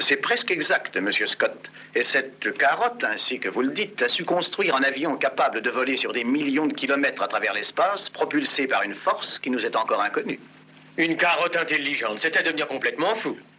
C'est presque exact, monsieur Scott. Et cette carotte, ainsi que vous le dites, a su construire un avion capable de voler sur des millions de kilomètres à travers l'espace, propulsé par une force qui nous est encore inconnue. Une carotte intelligente, c'était devenir complètement fou.